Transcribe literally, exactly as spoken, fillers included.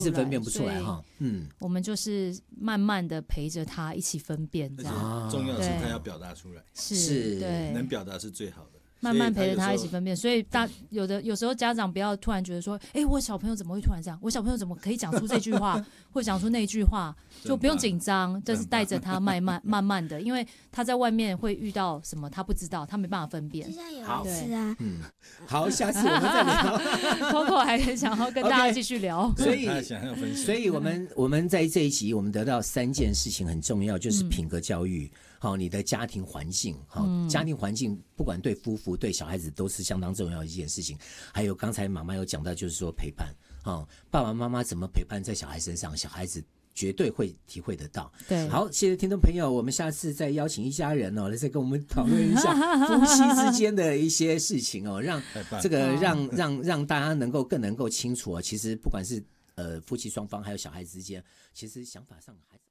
是分辨不出来哈。嗯， 我们就是慢慢的陪着他一起分辨，这样。 重要的是他要表达出来， 是，对， 能表达是最好的。 慢慢陪着他一起分辨，所以大有的有时候家长不要突然觉得说，哎、欸，我小朋友怎么会突然这样？我小朋友怎么可以讲出这句话，或讲出那句话？就不用紧张，就是带着他慢慢慢慢的，因为他在外面会遇到什么他不知道，他没办法分辨。 就像有一次啊， 嗯，好，下次我们再聊。 Coco 还想要跟大家继续聊， okay, 所以他想要分享， 所以我们我们在这一集我们得到三件事情很重要，就是品格教育。嗯好，你的家庭环境，好，嗯、家庭环境不管对夫妇对小孩子都是相当重要的一件事情。还有刚才妈妈有讲到，就是说陪伴，好，爸爸妈妈怎么陪伴在小孩身上，小孩子绝对会体会得到。 对， 好，谢谢听众朋友，我们下次再邀请一家人哦，来再跟我们讨论一下夫妻之间的一些事情哦，让这个让让让大家能够更能够清楚哦，其实不管是呃夫妻双方还有小孩之间，其实想法上还是。